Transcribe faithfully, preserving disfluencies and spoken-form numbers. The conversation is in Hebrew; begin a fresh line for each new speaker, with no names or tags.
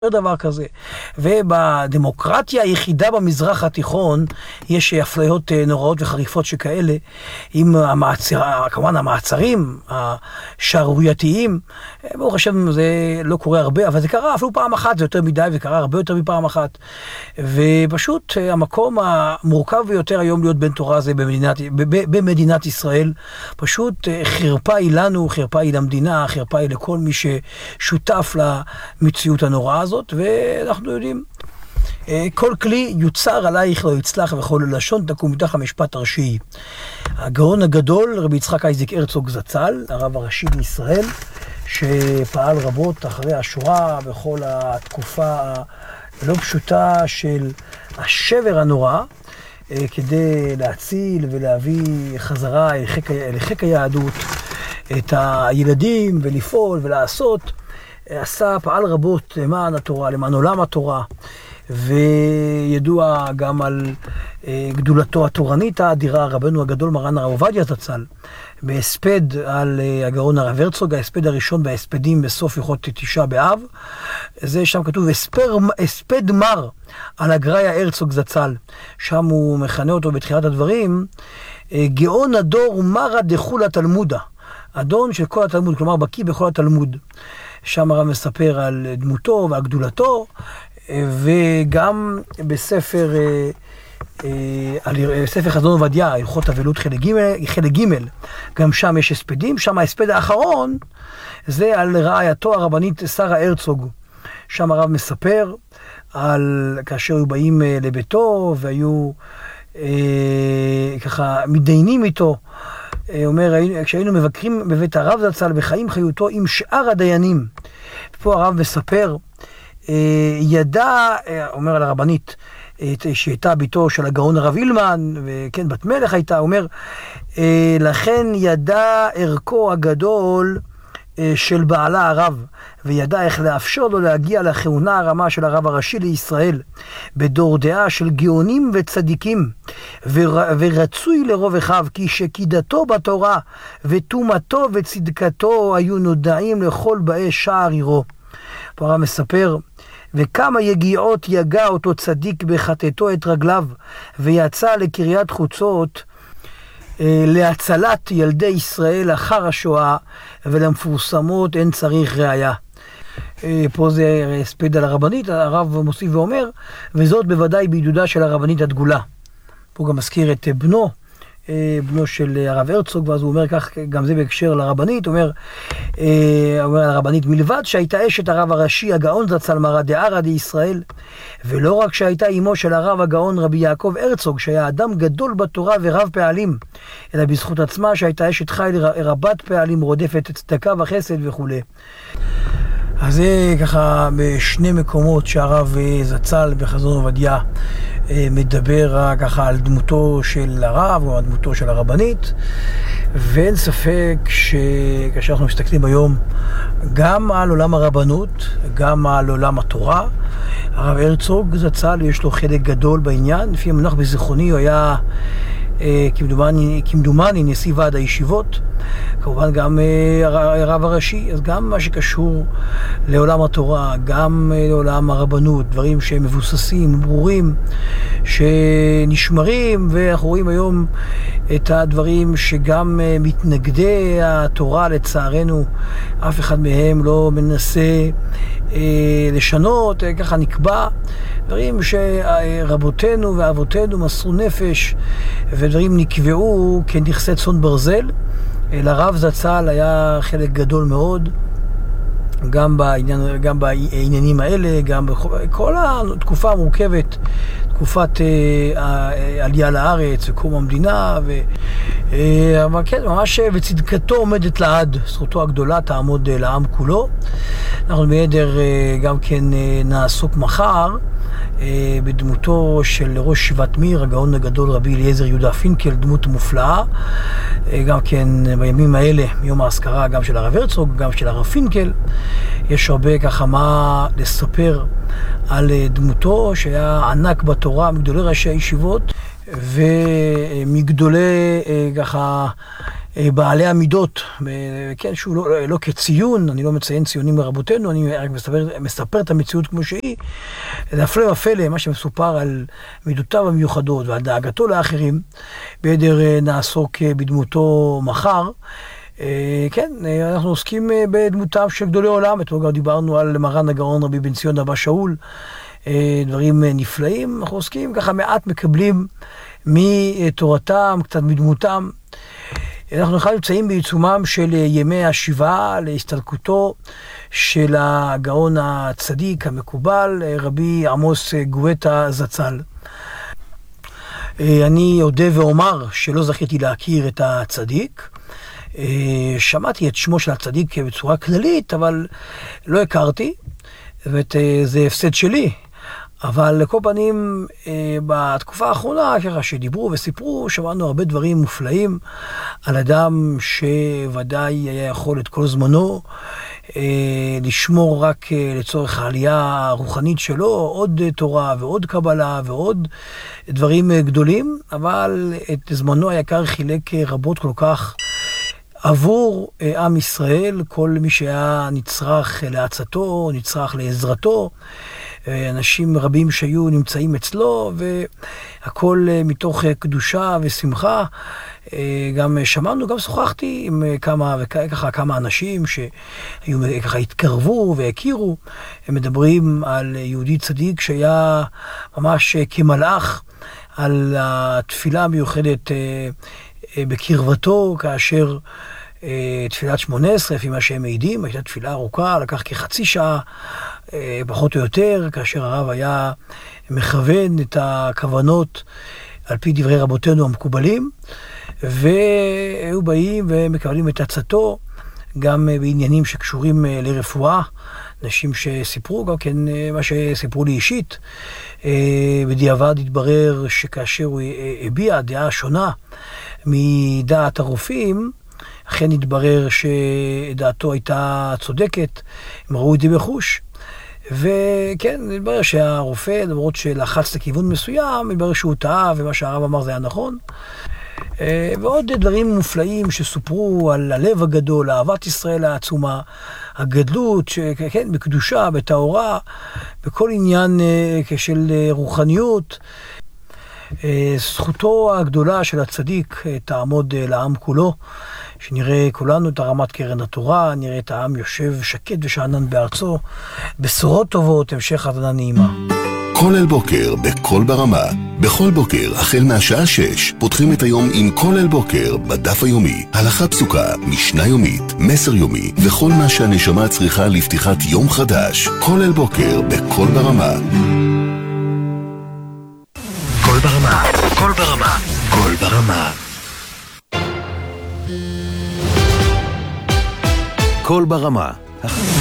דבר כזה. ובדמוקרטיה היחידה במזרח התיכון יש אפליות נוראות וחריפות שכאלה, עם המעצר, כמובן המעצרים השערורייתיים. ברוך השם זה לא קורה הרבה, אבל זה קרה אפילו פעם אחת, זה יותר מדי, זה קרה הרבה יותר מפעם אחת. ופשוט המקום המורכב ביותר היום להיות בן תורה זה במדינת, במדינת ישראל. פשוט חרפה היא לנו, חרפה היא למדינה, חרפה היא לכל מי ששותף למציאות הנוראה הזאת. ואנחנו יודעים, כל כלי יוצר עלייך לא יצלח וכל לשון תקום מתוך המשפט הראשי. הגאון הגדול רבי יצחק אייזיק הרצוג זצ"ל, הרב הראשי לישראל, שפעל רבות אחרי השואה בכל התקופה הלא פשוטה של השבר הנורא, כדי להציל ולהביא חזרה אל חיק, אל חיק היהדות את הילדים ולפעול ולעשות. עשה, פעל רבות למען התורה, למען עולם התורה, וידוע גם על גדולתו התורנית האדירה, רבנו הגדול מרן הרב עובדיה זצ"ל, בהספד על הגאון הרב הרצוג, ההספד הראשון בהספדים בסוף הלכות תשעה באב. זה שם כתוב הספר, הספד מר על הגראיה הרצוג זצ"ל, שם הוא מכנה אותו בתחילת הדברים, גאון הדור מרא דכולה תלמודה, אדון של כל התלמוד, כלומר בקיא בכל התלמוד. שם הרב מספר על דמותו ועל גדולתו, וגם בספר, על ספר חזון עובדיה, הלכות אבלות חלק ג', חלק ג', גם שם יש הספדים. שם ההספד האחרון זה על רעייתו הרבנית שרה הרצוג. שם הרב מספר על כאשר היו באים לביתו והיו אה, ככה מתדיינים איתו. אומר, כשהיינו מבקרים בבית הרב זצ"ל בחיים חיותו עם שאר הדיינים. פה הרב מספר, ידע, אומר על הרבנית, שהייתה ביתו של הגאון הרב אילמן, וכן, בת מלך הייתה, אומר, לכן ידע ערכו הגדול של בעלה הרב, וידע איך לאפשר לו להגיע לכהונה הרמה של הרב הראשי לישראל, בדור דעה של גאונים וצדיקים, ור... ורצוי לרוב אחיו, כי שקידתו בתורה, ותומתו וצדקתו היו נודעים לכל באי שער עירו. פה הרב מספר, וכמה יגיעות יגע אותו צדיק בחטאתו את רגליו, ויצא לקריית חוצות, להצלת ילדי ישראל אחר השואה, ולמפורסמות אין צריך ראיה. פה זה הספד על הרבנית, הרב מוסיף ואומר, וזאת בוודאי בעידודה של הרבנית הדגולה. פה גם מזכיר את בנו, בנו של הרב הרצוג, ואז הוא אומר כך, גם זה בהקשר לרבנית, הוא אומר, אומר על הרבנית, מלבד שהייתה אשת הרב הראשי הגאון זצ"ל מרא דערא דישראל, ולא רק שהייתה אמו של הרב הגאון רבי יעקב הרצוג, שהיה אדם גדול בתורה ורב פעלים, אלא בזכות עצמה שהייתה אשת חיל רבת פעלים, רודפת צדקה וחסד וכו'. אז זה ככה בשני מקומות שהרב זצ"ל בחזון עובדיה מדבר ככה על דמותו של הרב או על דמותו של הרבנית, ואין ספק שכאשר אנחנו מסתכלים היום גם על עולם הרבנות, גם על עולם התורה, הרב הרצוג זצ"ל יש לו חלק גדול בעניין. לפי המונח בזיכרוני הוא היה כמדומני, כמדומני נשיא ועד הישיבות, כמובן גם הרב הראשי. אז גם מה שקשור לעולם התורה, גם לעולם הרבנות, דברים שהם מבוססים, ברורים, שנשמרים, ואנחנו רואים היום את הדברים שגם מתנגדי התורה לצערנו, אף אחד מהם לא מנסה לשנות, ככה נקבע דברים שרבותינו ואבותינו מסרו נפש, ודברים נקבעו כנכסי צאן ברזל. לרב זצ"ל היה חלק גדול מאוד גם בעניין, גם בעניינים האלה, גם בכל התקופה המורכבת, תקופת העלייה לארץ וקום המדינה, ו... אבל כן, ממש וצדקתו עומדת לעד, זכותו הגדולה תעמוד לעם כולו. אנחנו בידר גם כן נעסוק מחר בדמותו של ראש ישיבת מיר, הגאון הגדול רבי אליעזר יהודה פינקל, דמות מופלאה. גם כן בימים האלה, יום האזכרה גם של הרב הרצוג, גם של הרב פינקל, יש הרבה ככה מה לספר על דמותו, שהיה ענק בתורה, מגדולי ראשי הישיבות ומגדולי ככה בעלי המידות, כן, שהוא לא, לא כציון, אני לא מציין ציונים מרבותינו, אני רק מספר, מספר את המציאות כמו שהיא. זה הפלא ופלא, מה שמסופר על מידותיו המיוחדות ועל דאגתו לאחרים, בהיעדר נעסוק בדמותו מחר. כן, אנחנו עוסקים בדמותם של גדולי עולם, אתמול גם דיברנו על מרן הגאון רבי בן ציון אבא שאול, דברים נפלאים, אנחנו עוסקים ככה מעט, מקבלים מתורתם, קצת מדמותם. אנחנו בכלל נמצאים בעיצומם של ימי השבעה להסתלקותו של הגאון הצדיק המקובל, רבי עמוס גואטה זצ"ל. אני אודה ואומר שלא זכיתי להכיר את הצדיק. שמעתי את שמו של הצדיק בצורה כללית, אבל לא הכרתי, וזה הפסד שלי. אבל לכל פנים, בתקופה האחרונה, ככה שדיברו וסיפרו, שמענו הרבה דברים מופלאים על אדם שוודאי היה יכול את כל זמנו לשמור רק לצורך העלייה הרוחנית שלו, עוד תורה ועוד קבלה ועוד דברים גדולים, אבל את זמנו היקר חילק רבות כל כך עבור עם ישראל, כל מי שהיה נצרך לעצתו, נצרך לעזרתו, אנשים רבים שהיו נמצאים אצלו, והכל מתוך קדושה ושמחה. גם שמענו, גם שוחחתי עם כמה וככה כמה אנשים שהיו ככה התקרבו והכירו. הם מדברים על יהודי צדיק שהיה ממש כמלאך, על התפילה המיוחדת בקרבתו, כאשר תפילת שמונה עשרה, לפי מה שהם מעידים, הייתה תפילה ארוכה, לקח כחצי שעה, פחות או יותר, כאשר הרב היה מכוון את הכוונות על פי דברי רבותינו המקובלים, והיו באים ומקבלים את עצתו, גם בעניינים שקשורים לרפואה, נשים שסיפרו, גם כן מה שסיפרו לי אישית, בדיעבד התברר שכאשר הוא הביע דעה שונה מדעת הרופאים, אכן התברר שדעתו הייתה צודקת, הם ראו את זה בחוש. וכן, התברר שהרופא, למרות שלחץ לכיוון מסוים, התברר שהוא טעה, ומה שהרב אמר זה היה נכון. ועוד דברים מופלאים שסופרו על הלב הגדול, אהבת ישראל העצומה, הגדלות, כן, בקדושה, בתאורה, בכל עניין של רוחניות. זכותו הגדולה של הצדיק תעמוד לעם כולו, שנראה כולנו את הרמת קרן התורה, נראה את העם יושב שקט ושענן בארצו, בשורות טובות, המשך האזנה נעימה.
כל אל בוקר בכל ברמה. בכל בוקר החל מהשעה שש פותחים את היום עם כל אל בוקר בדף היומי, הלכה פסוקה, משנה יומית, מסר יומי וכל מה שהנשמה צריכה לפתיחת יום חדש. כל אל בוקר בכל ברמה. כל ברמה, כל ברמה, כל ברמה. כל ברמה.